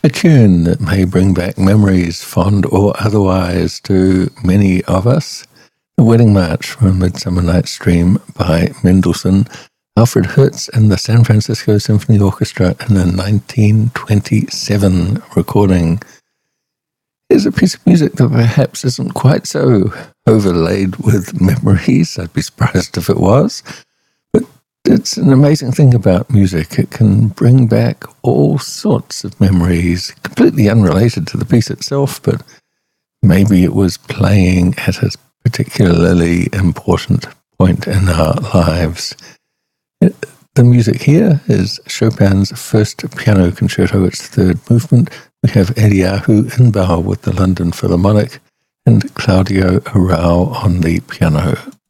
A tune that may bring back memories, fond or otherwise, to many of us. The Wedding March from Midsummer Night's Dream by Mendelssohn, Alfred Hertz and the San Francisco Symphony Orchestra in a 1927 recording. Here's a piece of music that perhaps isn't quite so overlaid with memories. I'd be surprised if it was. But it's an amazing thing about music. It can bring back all sorts of memories, completely unrelated to the piece itself, but maybe it was playing at a particularly important point in our lives. The music here is Chopin's first piano concerto, its third movement. We have Eliyahu Inbal with the London Philharmonic and Claudio Arrau on the piano.